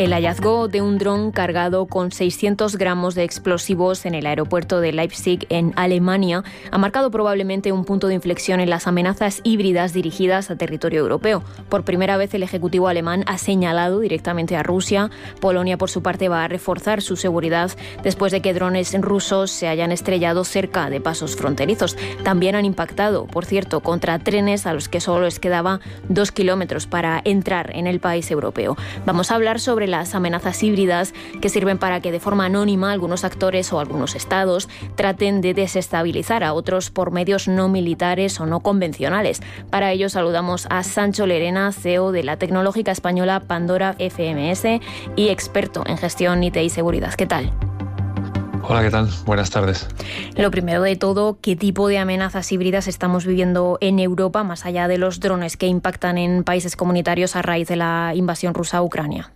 El hallazgo de un dron cargado con 600 gramos de explosivos en el aeropuerto de Leipzig, en Alemania, ha marcado probablemente un punto de inflexión en las amenazas híbridas dirigidas a territorio europeo. Por primera vez, el Ejecutivo alemán ha señalado directamente a Rusia. Polonia, por su parte, va a reforzar su seguridad después de que drones rusos se hayan estrellado cerca de pasos fronterizos. También han impactado, por cierto, contra trenes a los que solo les quedaba 2 kilómetros para entrar en el país europeo. Vamos a hablar sobre las amenazas híbridas que sirven para que de forma anónima algunos actores o algunos estados traten de desestabilizar a otros por medios no militares o no convencionales. Para ello saludamos a Sancho Lerena, CEO de la tecnológica española Pandora FMS y experto en gestión IT y seguridad. ¿Qué tal? Hola, ¿qué tal? Buenas tardes. Lo primero de todo, ¿qué tipo de amenazas híbridas estamos viviendo en Europa, más allá de los drones que impactan en países comunitarios a raíz de la invasión rusa a Ucrania?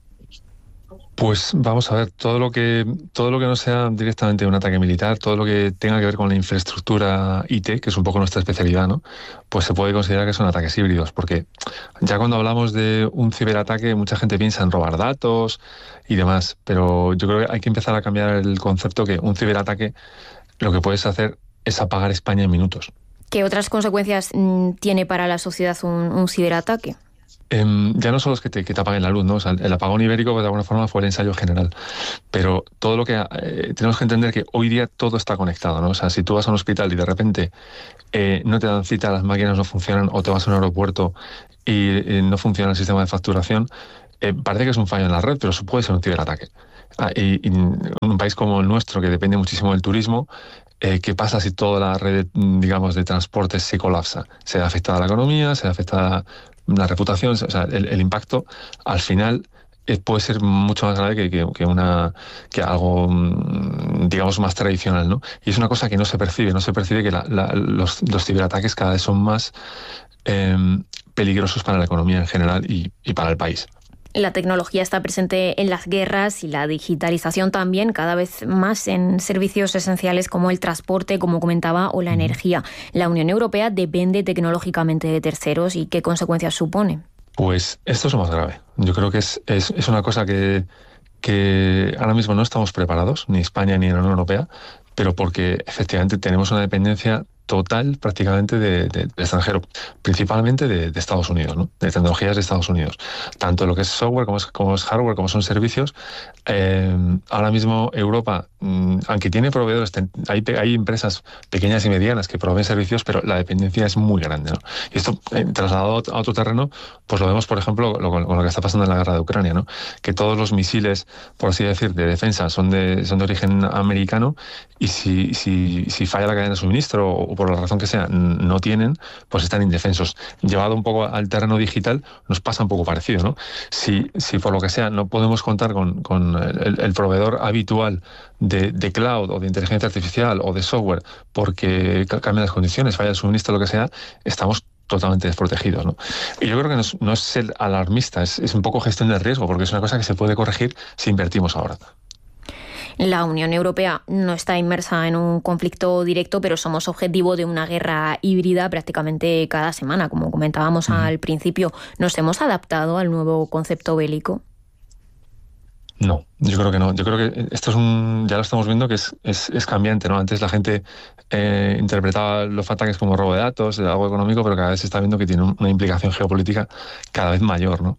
Pues vamos a ver, todo lo que no sea directamente un ataque militar, todo lo que tenga que ver con la infraestructura IT, que es un poco nuestra especialidad, ¿no? Pues se puede considerar que son ataques híbridos, porque ya cuando hablamos de un ciberataque, mucha gente piensa en robar datos y demás, pero yo creo que hay que empezar a cambiar el concepto, que un ciberataque lo que puedes hacer es apagar España en minutos. ¿Qué otras consecuencias tiene para la sociedad un ciberataque? Ya no solo es que te apaguen la luz, ¿no? O sea, el apagón ibérico, pues, de alguna forma fue el ensayo general, pero todo lo que tenemos que entender, que hoy día todo está conectado, ¿no? O sea, si tú vas a un hospital y de repente no te dan cita, las máquinas no funcionan, o te vas a un aeropuerto y no funciona el sistema de facturación, parece que es un fallo en la red, pero eso puede ser un ciberataque. Y en un país como el nuestro, que depende muchísimo del turismo, ¿qué pasa si toda la red, digamos, de transporte se colapsa? Se ve afectada la economía, se ve afectada la reputación, o sea, el impacto al final puede ser mucho más grave que algo, digamos, más tradicional, ¿no? Y es una cosa que no se percibe que los ciberataques cada vez son más peligrosos para la economía en general y para el país. La tecnología está presente en las guerras y la digitalización también, cada vez más en servicios esenciales como el transporte, como comentaba, o la energía. ¿La Unión Europea depende tecnológicamente de terceros y qué consecuencias supone? Pues esto es lo más grave. Yo creo que es una cosa que ahora mismo no estamos preparados, ni España ni la Unión Europea, pero porque efectivamente tenemos una dependencia total prácticamente del extranjero, principalmente de Estados Unidos, ¿no? De tecnologías de Estados Unidos. Tanto lo que es software como es hardware, como son servicios. Ahora mismo Europa, aunque tiene proveedores, hay empresas pequeñas y medianas que proveen servicios, pero la dependencia es muy grande, ¿no? Y esto, trasladado a otro terreno, pues lo vemos, por ejemplo, con lo que está pasando en la guerra de Ucrania, ¿no? Que todos los misiles, por así decir, de defensa son de origen americano, y si falla la cadena de suministro o por la razón que sea no tienen, pues están indefensos. Llevado un poco al terreno digital, nos pasa un poco parecido, ¿no? Si por lo que sea no podemos contar con el proveedor habitual de cloud o de inteligencia artificial o de software porque cambian las condiciones, falla el suministro, lo que sea, estamos totalmente desprotegidos, ¿no? Y yo creo que no es ser alarmista, es un poco gestión del riesgo, porque es una cosa que se puede corregir si invertimos ahora. La Unión Europea no está inmersa en un conflicto directo, pero somos objetivo de una guerra híbrida prácticamente cada semana, como comentábamos al principio. ¿Nos hemos adaptado al nuevo concepto bélico? No, yo creo que no. Yo creo que esto ya lo estamos viendo, que es cambiante, ¿no? Antes la gente interpretaba los ataques como robo de datos, algo económico, pero cada vez se está viendo que tiene una implicación geopolítica cada vez mayor, ¿no?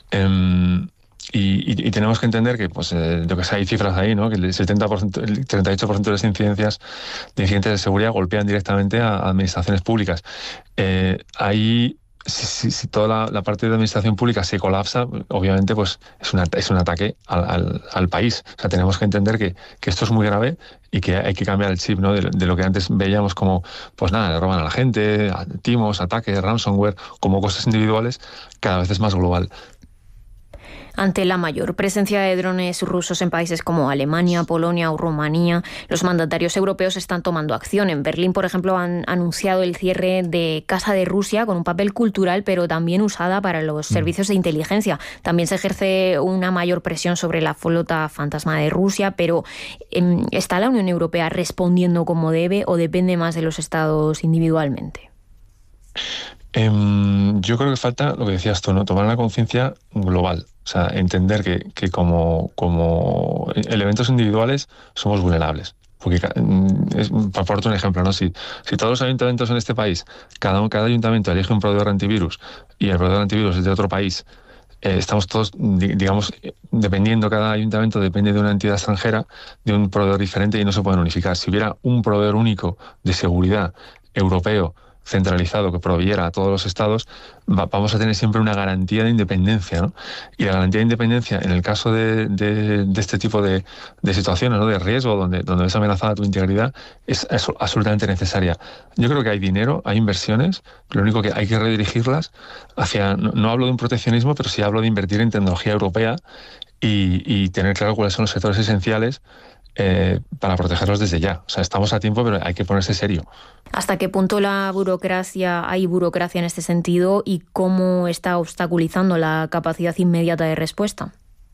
Y tenemos que entender que, pues, yo que sé, hay cifras ahí, ¿no? Que el 70%, el 38% de las incidencias de incidentes de seguridad golpean directamente a administraciones públicas. Ahí, si toda la parte de administración pública se colapsa, obviamente, pues es un ataque al país. O sea, tenemos que entender que esto es muy grave y que hay que cambiar el chip, ¿no? De lo que antes veíamos como, pues nada, le roban a la gente, timos, ataques, ransomware, como cosas individuales, cada vez es más global. Ante la mayor presencia de drones rusos en países como Alemania, Polonia o Rumanía, los mandatarios europeos están tomando acción. En Berlín, por ejemplo, han anunciado el cierre de Casa de Rusia con un papel cultural, pero también usada para los servicios de inteligencia. También se ejerce una mayor presión sobre la flota fantasma de Rusia, pero ¿está la Unión Europea respondiendo como debe o depende más de los estados individualmente? Yo creo que falta lo que decías tú, ¿no? Tomar una conciencia global. O sea, entender que como elementos individuales somos vulnerables. Porque, para ponerte un ejemplo, ¿no? Si todos los ayuntamientos en este país, cada ayuntamiento elige un proveedor de antivirus y el proveedor de antivirus es de otro país, estamos todos, digamos, dependiendo, cada ayuntamiento depende de una entidad extranjera, de un proveedor diferente y no se pueden unificar. Si hubiera un proveedor único de seguridad europeo, centralizado, que proveyera a todos los estados, vamos a tener siempre una garantía de independencia, ¿no? Y la garantía de independencia, en el caso de este tipo de situaciones, ¿no? De riesgo, donde ves amenazada tu integridad, es absolutamente necesaria. Yo creo que hay dinero, hay inversiones, lo único que hay que redirigirlas hacia, no hablo de un proteccionismo, pero sí hablo de invertir en tecnología europea y tener claro cuáles son los sectores esenciales para protegerlos desde ya. O sea, estamos a tiempo, pero hay que ponerse serio. ¿Hasta qué punto hay burocracia en este sentido y cómo está obstaculizando la capacidad inmediata de respuesta?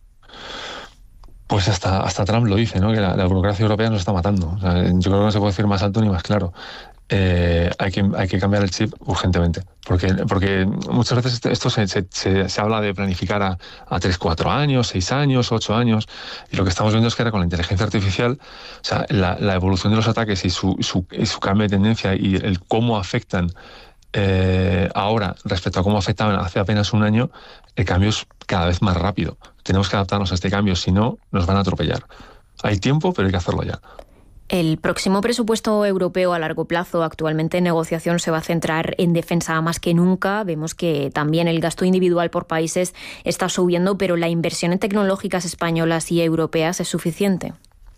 Pues hasta Trump lo dice, ¿no? Que la burocracia europea nos está matando. O sea, yo creo que no se puede decir más alto ni más claro. Hay que cambiar el chip urgentemente, porque muchas veces esto se habla de planificar a 3, 4 años, 6 años, 8 años, y lo que estamos viendo es que ahora con la inteligencia artificial, o sea, la evolución de los ataques y su cambio de tendencia y el cómo afectan ahora respecto a cómo afectaban hace apenas un año, el cambio es cada vez más rápido. Tenemos que adaptarnos a este cambio, si no, nos van a atropellar. Hay tiempo, pero hay que hacerlo ya. El próximo presupuesto europeo a largo plazo, actualmente en negociación, se va a centrar en defensa más que nunca. Vemos que también el gasto individual por países está subiendo, pero la inversión en tecnológicas españolas y europeas es suficiente.